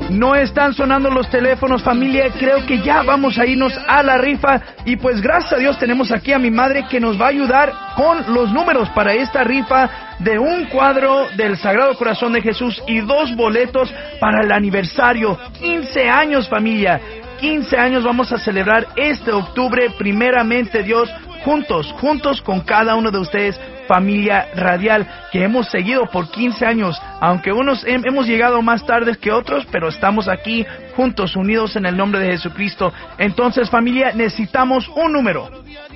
No están sonando los teléfonos, familia. Creo que ya vamos a irnos a la rifa. Y pues gracias a Dios tenemos aquí a mi madre que nos va a ayudar con los números para esta rifa de un cuadro del Sagrado Corazón de Jesús y 2 boletos para el aniversario. 15 años, familia. 15 años vamos a celebrar este octubre, primeramente Dios, juntos con cada uno de ustedes, familia radial, que hemos seguido por 15 años, aunque unos hemos llegado más tarde que otros, pero estamos aquí juntos, unidos en el nombre de Jesucristo. Entonces, familia, necesitamos un número.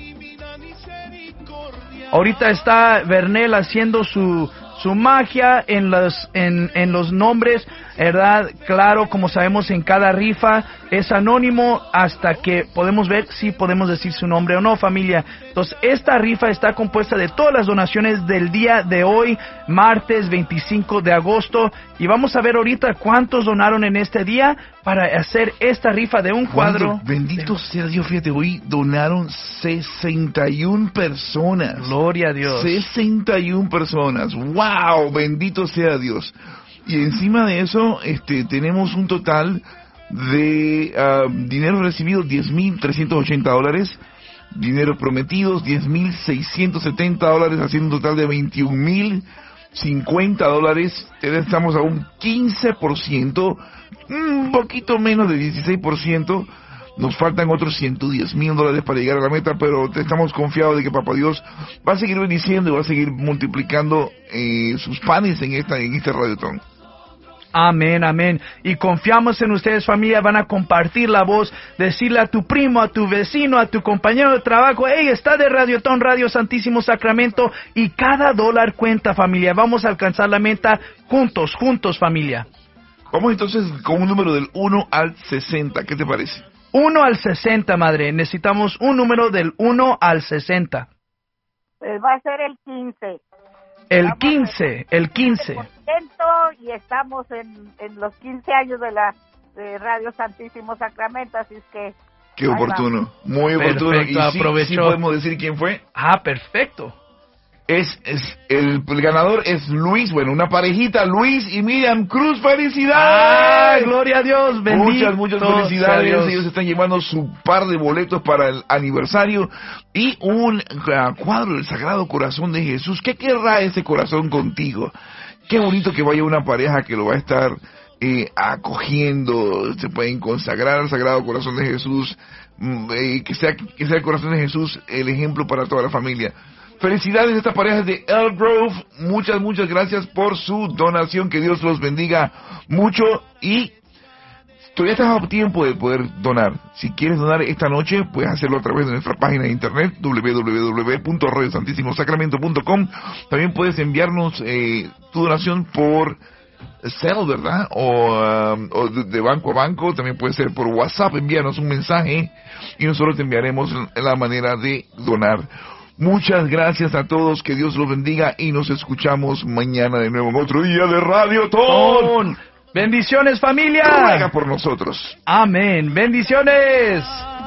Ahorita está Bernel haciendo su magia en los nombres, ¿verdad? Claro, como sabemos, en cada rifa es anónimo hasta que podemos ver si podemos decir su nombre o no, familia. Entonces, esta rifa está compuesta de todas las donaciones del día de hoy, martes 25 de agosto, y vamos a ver ahorita cuántos donaron en este día para hacer esta rifa de un cuadro. Bendito sea Dios, fíjate, hoy donaron 61 personas. Gloria a Dios. 61 personas. ¡Wow! Bendito sea Dios. Y encima de eso, tenemos un total de dinero recibido, $10,380. Dinero prometidos, $10,670, haciendo un total de $21,050. Estamos a un 15%, un poquito menos de 16%. Nos faltan otros $110,000 para llegar a la meta, pero estamos confiados de que Papá Dios va a seguir bendiciendo y va a seguir multiplicando sus panes en este Radiotón. Amén, amén. Y confiamos en ustedes, familia. Van a compartir la voz, decirle a tu primo, a tu vecino, a tu compañero de trabajo: hey, está de Radiotón, Radio Santísimo Sacramento. Y cada dólar cuenta, familia. Vamos a alcanzar la meta juntos, familia. Vamos entonces con un número del 1 al 60. ¿Qué te parece? 1 al 60, madre. Necesitamos un número del 1 al 60. Pues va a ser el 15. El 15. Y estamos en los 15 años de Radio Santísimo Sacramento, así es que... Qué oportuno, muy oportuno. Perfecto, y sí podemos decir quién fue. Perfecto. El ganador es Luis, una parejita, Luis y Miriam Cruz. ¡Felicidades! Gloria a Dios, bendito. Muchas felicidades. Ellos están llevando su par de boletos para el aniversario y un cuadro del Sagrado Corazón de Jesús. ¿Qué querrá ese corazón contigo? Qué bonito que vaya una pareja que lo va a estar acogiendo. Se pueden consagrar al Sagrado Corazón de Jesús, que sea el Corazón de Jesús el ejemplo para toda la familia. Felicidades a esta pareja de Elk Grove. Muchas gracias por su donación. Que Dios los bendiga mucho. Y todavía estás a tiempo de poder donar. Si quieres donar esta noche, puedes hacerlo a través de nuestra página de internet, www.radiosantissimosacramento.com. También puedes enviarnos tu donación por Zelle, ¿verdad? O de banco a banco. También puede ser por WhatsApp. Envíanos un mensaje y nosotros te enviaremos la manera de donar. Muchas gracias a todos, que Dios los bendiga y nos escuchamos mañana de nuevo en otro día de Radiotón. Bendiciones, familia. Ruega por nosotros. Amén. Bendiciones.